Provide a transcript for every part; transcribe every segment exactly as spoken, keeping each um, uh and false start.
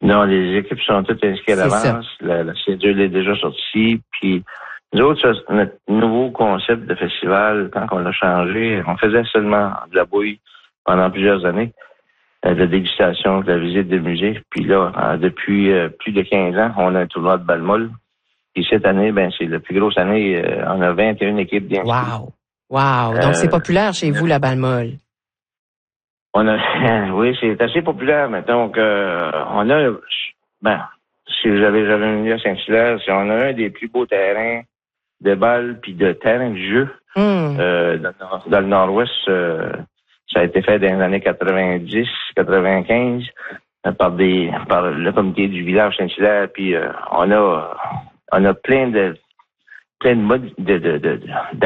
Non, les équipes sont toutes inscrites à l'avance. La, la cédule est déjà sortie. Puis nous autres, ça, notre nouveau concept de festival, quand on l'a changé, on faisait seulement de la bouille pendant plusieurs années, euh, de la dégustation, de la visite de musée. Puis là, euh, depuis euh, plus de quinze ans, on a un tournoi de balle molle. Puis cette année, ben c'est la plus grosse année. Euh, on a vingt et une équipes d'inscrits. Wow! Wow! Donc, euh, c'est populaire chez vous, la balle molle. On a, oui, c'est assez populaire, mais donc, euh, on a, ben, si vous avez jamais venu à Saint-Hilaire, c'est on a un des plus beaux terrains de balle puis de terrain de jeu mm. euh, dans, dans le nord-ouest. Euh, ça a été fait dans les années quatre-vingt-dix, quatre-vingt-quinze euh, par des, par le comité du village Saint-Hilaire. Puis euh, on a, on a plein de, plein de modes de, de, de,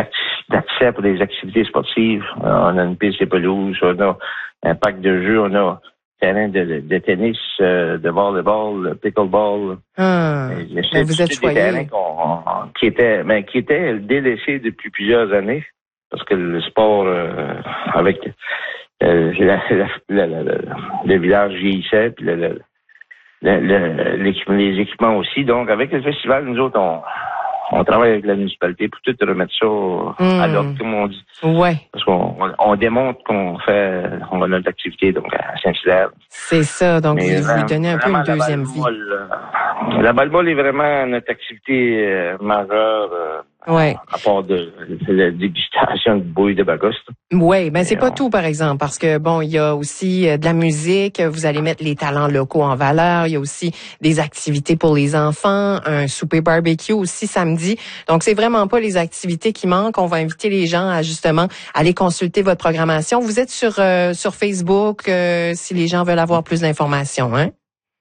d'accès pour des activités sportives. On a une piste de pelouse, on a un parc de jeux, on a un terrain de, de, de tennis, euh, de volleyball, pickleball. Ah, c'est vous êtes des terrains qu'on, qui étaient, ben, qui étaient délaissés depuis plusieurs années parce que le sport euh, avec euh, la, la, la, la, la, le village vieillissait, puis le, le, le, le, l'équipement, les équipements aussi. Donc, avec le festival, nous autres, on On travaille avec la municipalité pour tout remettre ça mmh. à l'ordre, comme on dit. Ouais. Parce qu'on on, on démontre qu'on fait, on a notre activité donc à Saint-Hilaire. C'est ça. Donc, Mais vous lui donnez un peu une deuxième vie. Molle, la balle molle est vraiment notre activité euh, majeure. Euh, Ouais. À part de, de la dégustation de bouillie de bagoste. Oui, ben c'est pas on... tout, par exemple, parce que bon, il y a aussi de la musique, vous allez mettre les talents locaux en valeur, il y a aussi des activités pour les enfants, un souper barbecue aussi samedi. Donc, c'est vraiment pas les activités qui manquent. On va inviter les gens à justement aller consulter votre programmation. Vous êtes sur euh, sur Facebook euh, si les gens veulent avoir plus d'informations, hein?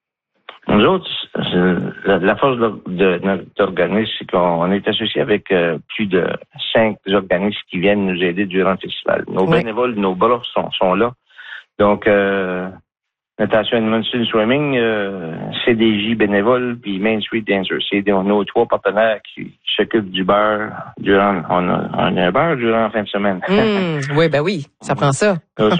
Nous autres, la, la force de, de notre organisme, c'est qu'on est associé avec euh, plus de cinq organismes qui viennent nous aider durant le festival. Nos oui. bénévoles, nos bras sont, sont là. Donc, euh, Natation Edmundston Swimming, euh, C D J bénévole, puis Main Street Dancer. C'est nos trois partenaires qui s'occupent du beurre durant, on a, on a un beurre durant la fin de semaine. Mmh, oui, ben oui, ça prend ça.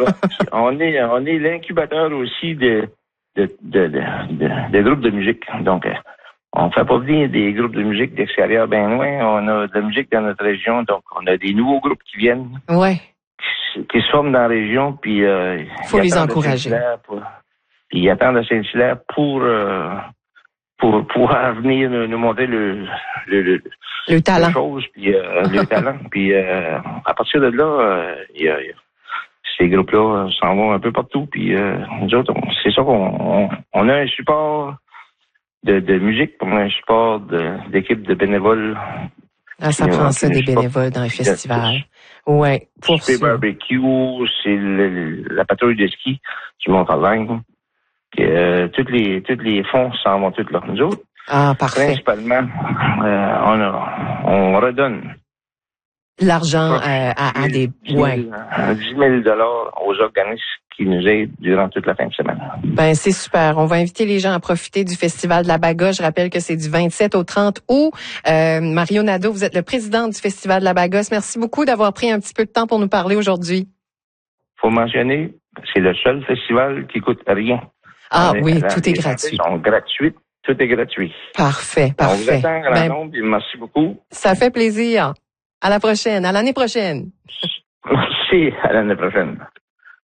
on est, on est l'incubateur aussi de De, de, de, de, de groupes de musique. Donc, euh, on fait pas venir des groupes de musique d'extérieur bien loin. On a de la musique dans notre région, donc on a des nouveaux groupes qui viennent, ouais. qui, qui se forment dans la région, puis euh, faut les encourager. Pour, puis ils attendent à Saint-Hilaire pour euh, pour pouvoir venir nous, nous montrer le le, le, le talent, chose, puis euh, le talent. Puis euh, à partir de là, il euh, y a, y a ces groupes-là s'en vont un peu partout, puis euh, nous autres, on, c'est ça qu'on on, on a un support de, de musique, on a un support de, d'équipe de bénévoles. Ah, ça prend ça, des bénévoles dans les festivals. Ouais. Pour le barbecue, c'est le, la patrouille de ski du Mont-Arlène. Euh, toutes les toutes les fonds s'en vont toutes là. Nous autres, ah, parfait. Principalement, euh, on a, on redonne l'argent euh, à, à des ouais. dix mille dollars aux organismes qui nous aident durant toute la fin de semaine. Ben c'est super. On va inviter les gens à profiter du Festival de la Bagoche. Je rappelle que c'est du vingt-sept au trente août. Euh, Mario Nadeau, vous êtes le président du Festival de la Bagoche. Merci beaucoup d'avoir pris un petit peu de temps pour nous parler aujourd'hui. Faut mentionner, c'est le seul festival qui coûte rien. Ah on oui, est, tout est gratuit. Les sont gratuites. Tout est gratuit. Parfait, parfait. On vous attend à grand nombre et merci beaucoup. Ça fait plaisir. À la prochaine, à l'année prochaine. Merci, à l'année prochaine.